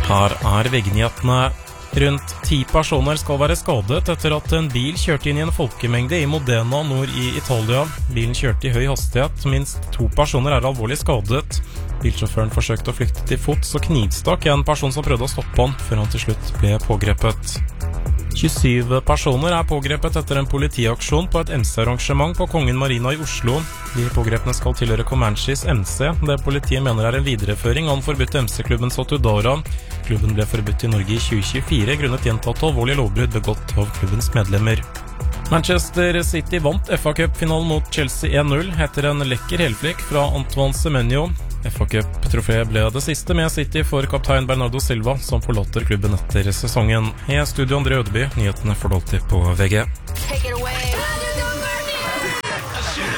Her VG-nyhetene. Rundt 10 personer skal være skadet etter at en bil kjørte inn i en folkemengde i Modena nord i Italia. Bilen kjørte i høy hastighet. Minst 2 personer er alvorlig skadet. Bilsjåføren forsøkte å flykte til fots og knivstakk en person som prøvde å stoppe han, før han til slutt ble pågrepet. 27 personer er pågrepet etter en politiaksjon på et MC-arrangement på Kongen Marina i Oslo. De pågrepne skal tilhøre Comanches MC, det politiet mener er en videreføring av den forbudte MC-klubben Sotudara. Klubben ble forbudt i Norge i 2024 grunnet gjentatte alvorlige lovbrudd begått av klubbens medlemmer. Manchester City vant FA Cup-finalen mot Chelsea 1-0 etter en lekker helflikk fra Antoine Semenyo. FA Cup-troféet ble det siste med City for kaptein Bernardo Silva, som forlater klubben etter sesongen. I studio André Ødeby, nyhetene får du alltid på VG.